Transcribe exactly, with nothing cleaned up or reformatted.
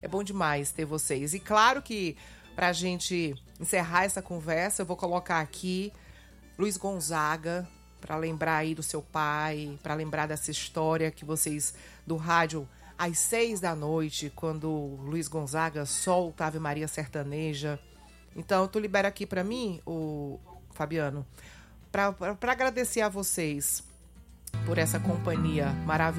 bom demais ter vocês. E claro que, pra gente encerrar essa conversa, eu vou colocar aqui Luiz Gonzaga, para lembrar aí do seu pai, para lembrar dessa história que vocês, do rádio, às seis da noite, quando Luiz Gonzaga solta Ave Maria Sertaneja. Então, tu libera aqui para mim, o Fabiano, para agradecer a vocês por essa companhia maravilhosa.